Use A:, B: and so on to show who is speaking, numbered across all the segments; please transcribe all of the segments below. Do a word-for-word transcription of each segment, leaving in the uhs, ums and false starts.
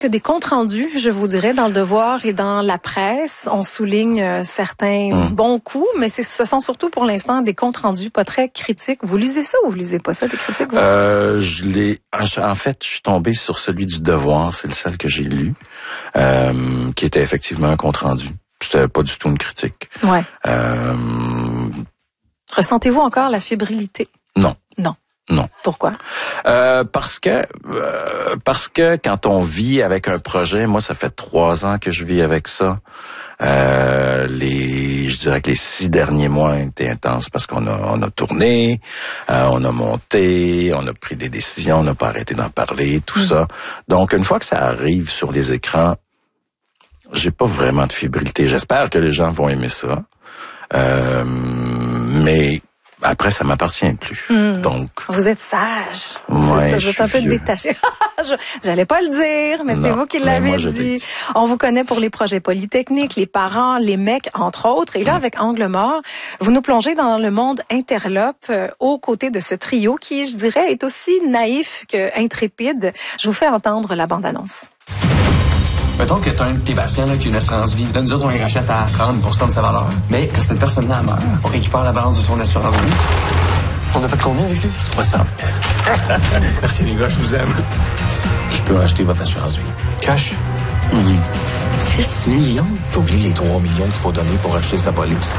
A: Que des comptes rendus, je vous dirais, dans le Devoir et dans la presse, on souligne euh, certains mmh. bons coups, mais c'est, ce sont surtout pour l'instant des comptes rendus pas très critiques. Vous lisez ça ou vous lisez pas ça, des critiques? Vous?
B: Euh, je l'ai. En fait, je suis tombé sur celui du Devoir, c'est le seul que j'ai lu, euh, qui était effectivement un compte rendu. C'était pas du tout une critique.
A: Ouais.
B: Euh...
A: Ressentez-vous encore la fébrilité?
B: Non.
A: Non.
B: Non.
A: Pourquoi?
B: Euh, parce que euh, parce que quand on vit avec un projet, moi ça fait trois ans que je vis avec ça. Euh, les, je dirais que les six derniers mois étaient intenses parce qu'on a on a tourné, euh, on a monté, on a pris des décisions, on n'a pas arrêté d'en parler, tout mmh. ça. Donc une fois que ça arrive sur les écrans, j'ai pas vraiment de fébrilité. J'espère que les gens vont aimer ça, euh, mais après, ça m'appartient plus. Mmh. Donc,
A: vous êtes sage.
B: Ouais,
A: vous êtes, vous êtes un peu détaché. J'allais pas le dire, mais non, c'est vous qui l'avez dit. dit. On vous connaît pour les projets polytechniques, les parents, les mecs, entre autres. Et là, mmh. avec Angle mort, vous nous plongez dans le monde interlope euh, aux côtés de ce trio qui, je dirais, est aussi naïf qu'intrépide. Je vous fais entendre la bande-annonce.
C: Mettons que t'as un de tes patients là, qui a une assurance vie. Là, nous autres, on les rachète à trente pour cent de sa valeur. Mais quand cette personne-là meurt, on récupère la balance de son assurance vie.
D: On a fait combien avec lui? soixante mille.
C: Merci les gars, je vous aime.
D: Je peux racheter votre assurance vie.
C: Cash?
D: Oui. dix millions? T'oublies les trois millions qu'il faut donner pour acheter sa police.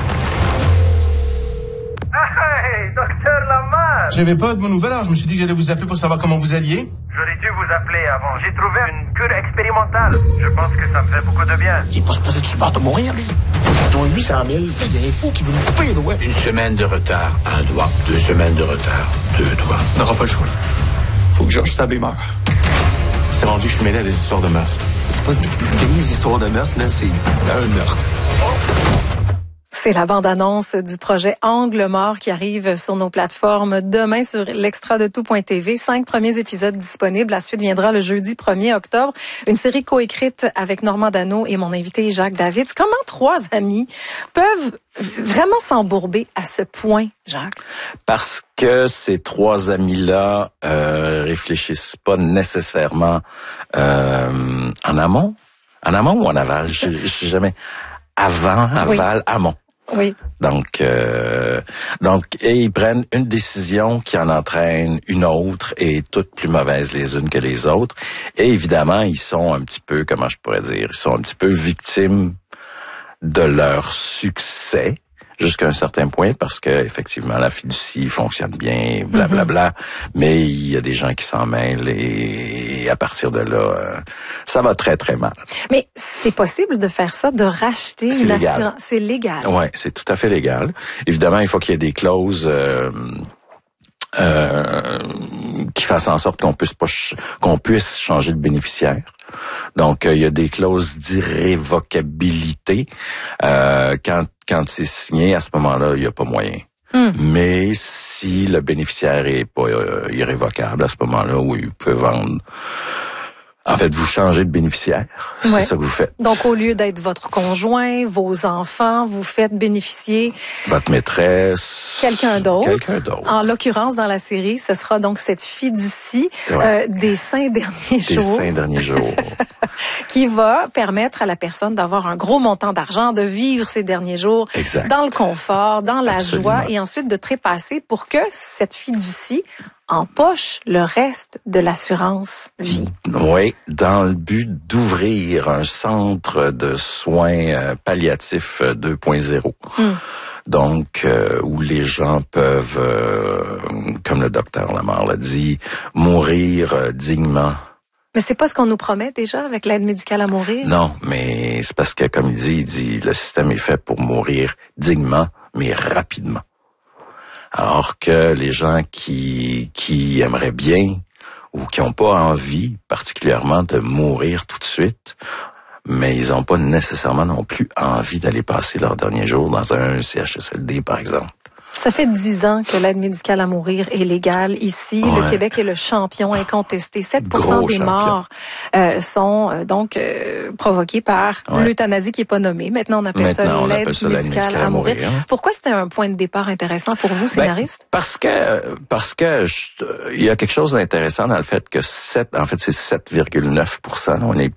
E: Hey, docteur Lamar!
F: J'avais pas de vos nouvelles, alors je me suis dit que j'allais vous appeler pour savoir comment vous alliez.
E: J'aurais dû vous appeler avant. J'ai trouvé une cure expérimentale. Je pense que ça me fait beaucoup de bien.
D: Il est pas supposé être mort de mourir, lui. Dont huit cent mille. Il y a un fou qui veut me couper les doigts.
G: Une semaine de retard, un doigt. Deux semaines de retard, deux doigts.
C: On n'aura pas le choix. Faut que Georges Sablé meure.
D: C'est rendu que je suis mêlé à des histoires de meurtre. C'est pas des histoires de meurtre, là, c'est un meurtre.
A: C'est la bande-annonce du projet Angle mort qui arrive sur nos plateformes demain sur l'extra de tout point t v. Cinq premiers épisodes disponibles. La suite viendra le jeudi premier octobre. Une série coécrite avec Normand Dano et mon invité Jacques David. Comment trois amis peuvent vraiment s'embourber à ce point, Jacques?
B: Parce que ces trois amis-là euh, réfléchissent pas nécessairement euh, en amont. En amont ou en aval? Je, je sais jamais. Avant, aval, oui. Amont.
A: Oui.
B: Donc, euh, donc, et ils prennent une décision qui en entraîne une autre et toutes plus mauvaises les unes que les autres. Et évidemment, ils sont un petit peu, comment je pourrais dire, ils sont un petit peu victimes de leur succès jusqu'à un certain point parce que effectivement la fiducie fonctionne bien, blablabla. Bla, bla, mais il y a des gens qui s'en mêlent et à partir de là, euh, ça va très très mal.
A: Mais c'est possible de faire ça, de racheter
B: c'est
A: une
B: légal.
A: assurance. C'est légal.
B: Ouais, c'est tout à fait légal. Évidemment, il faut qu'il y ait des clauses. Euh, Euh, qui fassent en sorte qu'on puisse pas ch- qu'on puisse changer de bénéficiaire. Donc il euh, y a des clauses d'irrévocabilité. Euh, quand quand c'est signé, à ce moment-là, il y a pas moyen. Mm. Mais si le bénéficiaire est pas euh, irrévocable, à ce moment-là, oui, vous pouvez vendre. En fait, vous changez de bénéficiaire. C'est ouais. ça que vous faites.
A: Donc, au lieu d'être votre conjoint, vos enfants, vous faites bénéficier...
B: votre maîtresse...
A: Quelqu'un d'autre.
B: Quelqu'un d'autre.
A: En l'occurrence, dans la série, ce sera donc cette fiducie ouais. euh, des cinq derniers
B: des
A: jours.
B: Des cinq derniers jours.
A: qui va permettre à la personne d'avoir un gros montant d'argent, de vivre ces derniers jours
B: exact. Dans
A: le confort, dans la
B: Absolument.
A: joie et ensuite de trépasser pour que cette fiducie empoche le reste de l'assurance vie.
B: Oui, dans le but d'ouvrir un centre de soins euh, palliatifs deux point zéro. Hum. Donc, euh, où les gens peuvent, euh, comme le docteur Lamar l'a dit, mourir euh, dignement.
A: Mais c'est pas ce qu'on nous promet déjà avec l'aide médicale à mourir?
B: Non, mais c'est parce que, comme il dit, il dit, le système est fait pour mourir dignement, mais rapidement. Alors que les gens qui qui aimeraient bien ou qui n'ont pas envie particulièrement de mourir tout de suite, mais ils n'ont pas nécessairement non plus envie d'aller passer leurs derniers jours dans un C H S L D, par exemple.
A: Ça fait dix ans que l'aide médicale à mourir est légale ici. Ouais. Le Québec est le champion incontesté. sept pour cent Gros des champion. morts euh, sont euh, donc euh, provoquées par ouais. l'euthanasie qui est pas nommée. Maintenant, on appelle Maintenant, ça l'aide médicale, médicale à mourir. mourir. Pourquoi c'était un point de départ intéressant pour vous, scénariste?
B: Ben, parce que parce que il y a quelque chose d'intéressant dans le fait que sept, en fait, c'est sept virgule neuf pour cent. On est